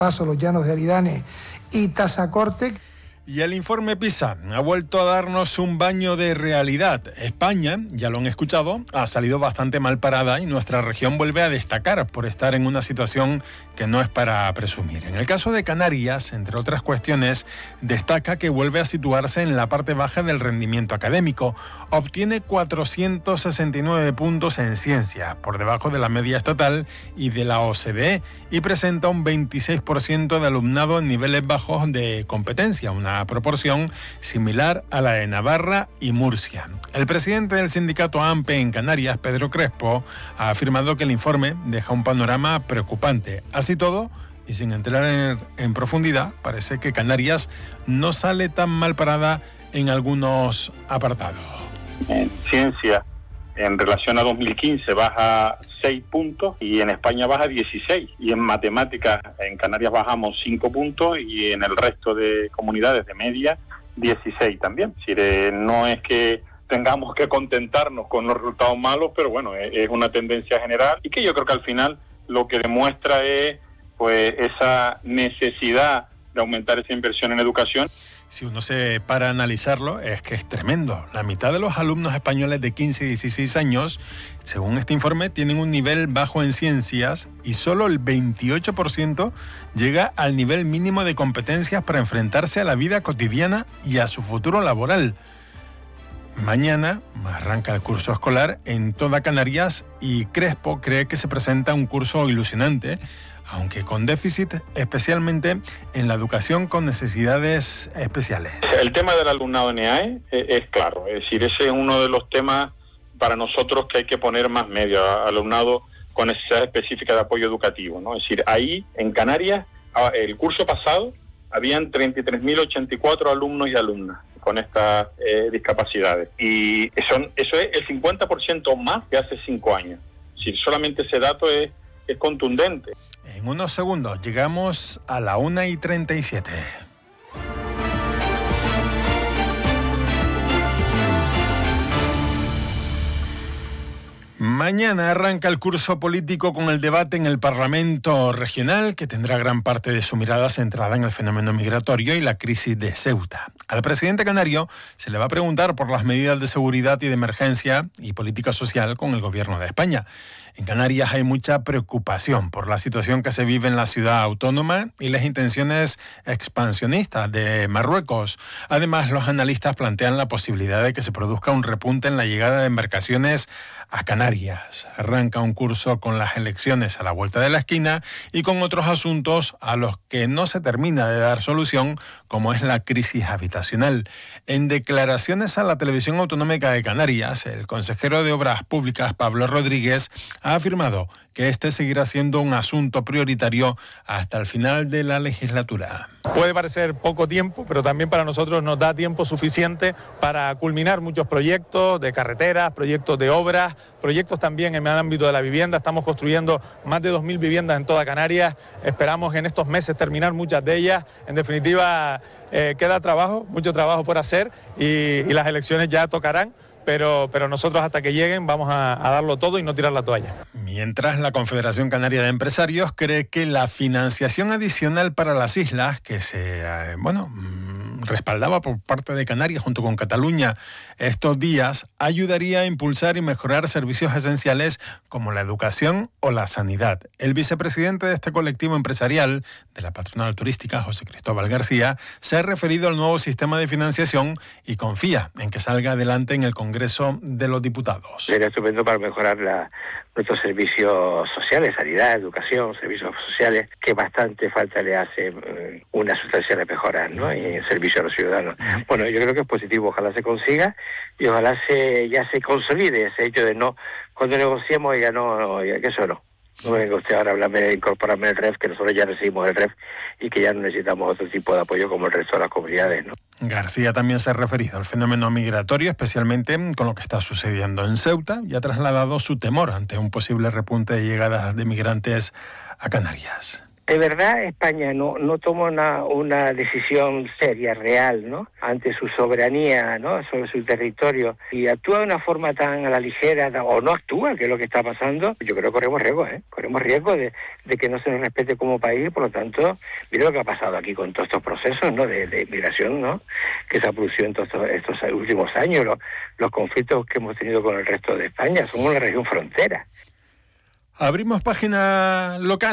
Paso, Los Llanos de Aridane y Tazacorte. Y el informe PISA ha vuelto a darnos un baño de realidad. España, ya lo han escuchado, ha salido bastante mal parada y nuestra región vuelve a destacar por estar en una situación que no es para presumir. En el caso de Canarias, entre otras cuestiones, destaca que vuelve a situarse en la parte baja del rendimiento académico. Obtiene 469 puntos en ciencia, por debajo de la media estatal y de la OCDE, y presenta un 26% de alumnado en niveles bajos de competencia, una proporción similar a la de Navarra y Murcia. El presidente del sindicato AMPE en Canarias, Pedro Crespo, ha afirmado que el informe deja un panorama preocupante. Así todo, y sin entrar en profundidad, parece que Canarias no sale tan mal parada en algunos apartados. En ciencia, en relación a 2015, baja 6 puntos y en España baja 16. Y en matemáticas, en Canarias bajamos 5 puntos y en el resto de comunidades de media, 16 también. Es decir, no es que tengamos que contentarnos con los resultados malos, pero bueno, es una tendencia general y que yo creo que al final lo que demuestra es pues esa necesidad de aumentar esa inversión en educación. Si uno se para a analizarlo, es que es tremendo. La mitad de los alumnos españoles de 15 y 16 años, según este informe, tienen un nivel bajo en ciencias y solo el 28% llega al nivel mínimo de competencias para enfrentarse a la vida cotidiana y a su futuro laboral. Mañana arranca el curso escolar en toda Canarias y Crespo cree que se presenta un curso ilusionante, aunque con déficit, especialmente en la educación con necesidades especiales. El tema del alumnado NEAE es claro, es decir, ese es uno de los temas para nosotros que hay que poner más medios, alumnado con necesidades específicas de apoyo educativo, ¿no? Es decir, ahí en Canarias, el curso pasado, habían 33.084 alumnos y alumnas con estas discapacidades. Y eso es el 50% más que hace 5 años. Es decir, solamente ese dato es contundente. En unos segundos llegamos a la 1:37. Mañana arranca el curso político con el debate en el Parlamento Regional, que tendrá gran parte de su mirada centrada en el fenómeno migratorio y la crisis de Ceuta. Al presidente canario se le va a preguntar por las medidas de seguridad y de emergencia y política social con el gobierno de España. En Canarias hay mucha preocupación por la situación que se vive en la ciudad autónoma y las intenciones expansionistas de Marruecos. Además, los analistas plantean la posibilidad de que se produzca un repunte en la llegada de embarcaciones a Canarias. Arranca un curso con las elecciones a la vuelta de la esquina y con otros asuntos a los que no se termina de dar solución, como es la crisis habitacional. En declaraciones a la Televisión Autonómica de Canarias, el consejero de Obras Públicas, Pablo Rodríguez, ha afirmado que este seguirá siendo un asunto prioritario hasta el final de la legislatura. Puede parecer poco tiempo, pero también para nosotros nos da tiempo suficiente para culminar muchos proyectos de carreteras, proyectos de obras, proyectos también en el ámbito de la vivienda. Estamos construyendo más de 2.000 viviendas en toda Canarias. Esperamos en estos meses terminar muchas de ellas. En definitiva, queda trabajo, mucho trabajo por hacer y las elecciones ya tocarán. Pero nosotros hasta que lleguen vamos a darlo todo y no tirar la toalla. Mientras la Confederación Canaria de Empresarios cree que la financiación adicional para las islas, que se respaldaba por parte de Canarias junto con Cataluña estos días, ayudaría a impulsar y mejorar servicios esenciales como la educación o la sanidad. El vicepresidente de este colectivo empresarial de la patronal turística, José Cristóbal García, se ha referido al nuevo sistema de financiación y confía en que salga adelante en el Congreso de los Diputados. Sería estupendo para mejorar nuestros servicios sociales, sanidad, educación, servicios sociales, que bastante falta le hace una sustancial mejora, ¿no? Y en servicio a los ciudadanos. Bueno, yo creo que es positivo, ojalá se consiga y ojalá ya se consolide ese hecho de no, cuando negociemos, que eso no. No me venga usted ahora a hablarme de incorporarme el REF, que nosotros ya recibimos el REF y que ya no necesitamos otro tipo de apoyo como el resto de las comunidades, ¿no? García también se ha referido al fenómeno migratorio, especialmente con lo que está sucediendo en Ceuta, y ha trasladado su temor ante un posible repunte de llegadas de migrantes a Canarias. De verdad, España no toma una decisión seria, real, ¿no? Ante su soberanía, ¿no? Sobre su territorio, y actúa de una forma tan a la ligera, o no actúa, que es lo que está pasando. Yo creo que corremos riesgo, Corremos riesgo de que no se nos respete como país. Por lo tanto, mira lo que ha pasado aquí con todos estos procesos, ¿no? De migración, ¿no? Que se ha producido en todos estos últimos años, los conflictos que hemos tenido con el resto de España. Somos una región frontera. Abrimos página local.